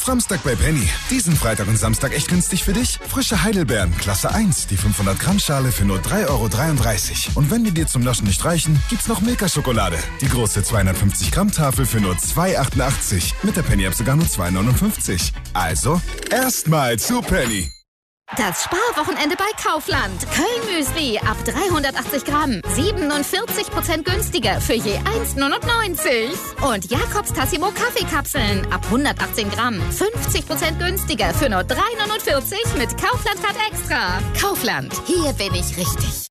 Samstag bei Penny. Diesen Freitag und Samstag echt günstig für dich. Frische Heidelbeeren, Klasse 1, die 500 Gramm Schale für nur 3,33 €. Und wenn die dir zum Naschen nicht reichen, gibt's noch Milka-Schokolade. Die große 250 Gramm Tafel für nur 2,88 €. Mit der Penny-App sogar nur 2,59 €. Also, erstmal zu Penny. Das Sparwochenende bei Kaufland. Köln-Müsli ab 380 Gramm. 47% günstiger für je 1,99 €. Und Jakobs Tassimo Kaffeekapseln ab 118 Gramm. 50% günstiger für nur 3,49 € mit Kaufland-Card Extra. Kaufland, hier bin ich richtig.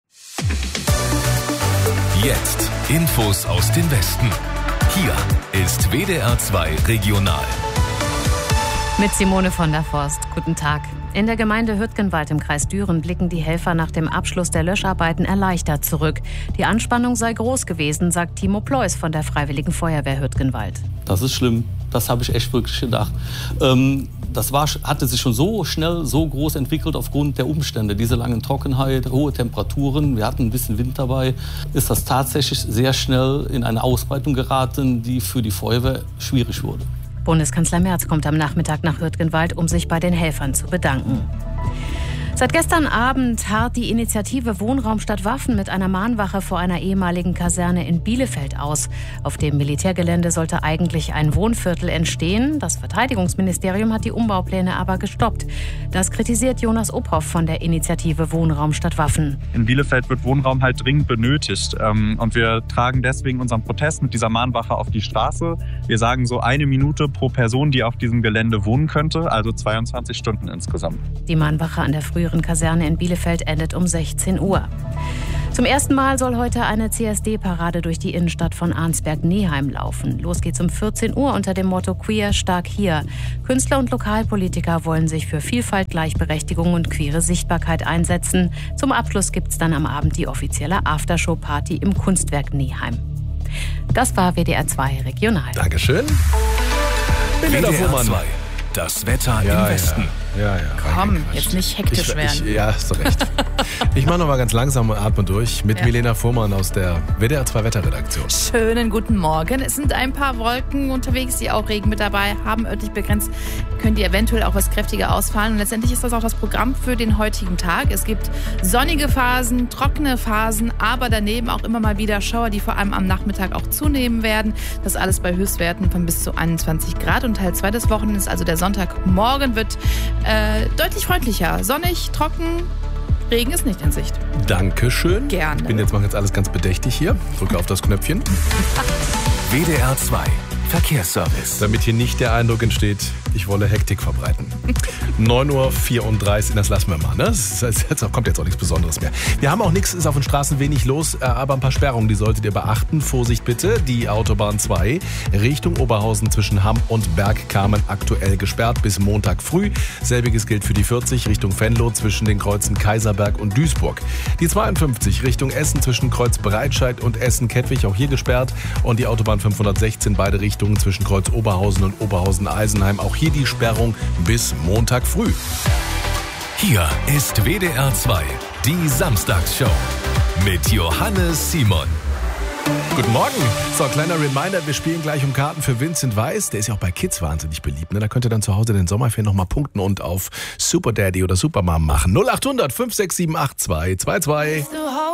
Jetzt Infos aus dem Westen. Hier ist WDR 2 Regional. Mit Simone von der Forst. Guten Tag. In der Gemeinde Hürtgenwald im Kreis Düren blicken die Helfer nach dem Abschluss der Löscharbeiten erleichtert zurück. Die Anspannung sei groß gewesen, sagt Timo Pleus von der Freiwilligen Feuerwehr Hürtgenwald. Das ist schlimm. Das habe ich echt wirklich gedacht. Hatte sich schon so schnell, so groß entwickelt aufgrund der Umstände. Diese langen Trockenheit, hohe Temperaturen, wir hatten ein bisschen Wind dabei. Ist das tatsächlich sehr schnell in eine Ausbreitung geraten, die für die Feuerwehr schwierig wurde. Bundeskanzler Merz kommt am Nachmittag nach Hürtgenwald, um sich bei den Helfern zu bedanken. Seit gestern Abend harrt die Initiative Wohnraum statt Waffen mit einer Mahnwache vor einer ehemaligen Kaserne in Bielefeld aus. Auf dem Militärgelände sollte eigentlich ein Wohnviertel entstehen. Das Verteidigungsministerium hat die Umbaupläne aber gestoppt. Das kritisiert Jonas Obhoff von der Initiative Wohnraum statt Waffen. In Bielefeld wird Wohnraum halt dringend benötigt. Und wir tragen deswegen unseren Protest mit dieser Mahnwache auf die Straße. Wir sagen so 1 Minute pro Person, die auf diesem Gelände wohnen könnte, also 22 Stunden insgesamt. Die Mahnwache an der früheren Kaserne in Bielefeld endet um 16 Uhr. Zum ersten Mal soll heute eine CSD-Parade durch die Innenstadt von Arnsberg-Neheim laufen. Los geht's um 14 Uhr unter dem Motto Queer stark hier. Künstler und Lokalpolitiker wollen sich für Vielfalt, Gleichberechtigung und queere Sichtbarkeit einsetzen. Zum Abschluss gibt's dann am Abend die offizielle Aftershow-Party im Kunstwerk Neheim. Das war WDR 2 Regional. Dankeschön. WDR 2. Das Wetter im Westen. Ja. Komm, jetzt nicht hektisch werden. Ja, hast du recht. Ich mache noch mal ganz langsam und atme durch mit Milena Fuhrmann aus der WDR 2 Wetterredaktion. Schönen guten Morgen. Es sind ein paar Wolken unterwegs, die auch Regen mit dabei haben, örtlich begrenzt. Können die eventuell auch was kräftiger ausfallen. Und letztendlich ist das auch das Programm für den heutigen Tag. Es gibt sonnige Phasen, trockene Phasen, aber daneben auch immer mal wieder Schauer, die vor allem am Nachmittag auch zunehmen werden. Das alles bei Höchstwerten von bis zu 21 Grad. Und Teil 2 des Wochenendes, also der Sonntagmorgen, wird deutlich freundlicher. Sonnig, trocken, Regen ist nicht in Sicht. Dankeschön. Gerne. Ich mache jetzt alles ganz bedächtig hier. Drücke auf das Knöpfchen. WDR 2 Verkehrsservice. Damit hier nicht der Eindruck entsteht, ich wolle Hektik verbreiten. 9:34 Uhr, das lassen wir mal. Ne? Das kommt jetzt auch nichts Besonderes mehr. Wir haben auch nichts, ist auf den Straßen wenig los, aber ein paar Sperrungen, die solltet ihr beachten. Vorsicht bitte, die Autobahn 2 Richtung Oberhausen zwischen Hamm und Bergkamen aktuell gesperrt bis Montag früh. Selbiges gilt für die 40 Richtung Venlo zwischen den Kreuzen Kaiserberg und Duisburg. Die 52 Richtung Essen zwischen Kreuz Breitscheid und Essen-Kettwig auch hier gesperrt. Und die Autobahn 516 beide Richtungen zwischen Kreuz Oberhausen und Oberhausen-Eisenheim. Auch hier die Sperrung bis Montag früh. Hier ist WDR 2, die Samstagsshow mit Johannes Simon. Guten Morgen. So, kleiner Reminder, wir spielen gleich um Karten für Vincent Weiss. Der ist ja auch bei Kids wahnsinnig beliebt. Ne? Da könnt ihr dann zu Hause den Sommerferien nochmal punkten und auf Super Daddy oder Supermom machen. 0800 567 8222.